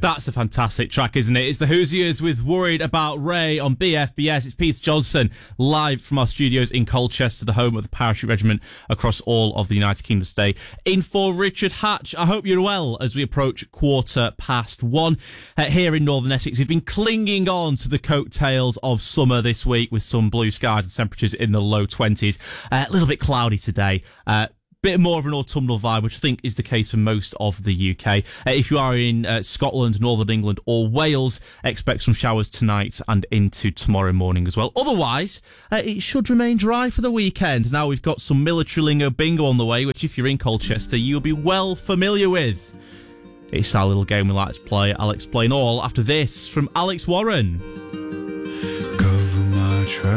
That's a fantastic track, isn't it? It's the Hoosiers with Worried About Ray on BFBS. It's Peter Johnson, live from our studios in Colchester, the home of the Parachute Regiment across all of the United Kingdom today. In for Richard Hatch. I hope you're well as we approach 1:15. Here in Northern Essex, we've been clinging on to the coattails of summer this week with some blue skies and temperatures in the low 20s. A little bit cloudy today. Bit more of an autumnal vibe, which I think is the case for most of the UK. If you are in Scotland, Northern England or Wales, expect some showers tonight and into tomorrow morning as well. Otherwise, it should remain dry for the weekend. Now we've got some Military Lingo Bingo on the way, which if you're in Colchester, you'll be well familiar with. It's our little game we like to play. I'll explain all after this from Alex Warren. Cover my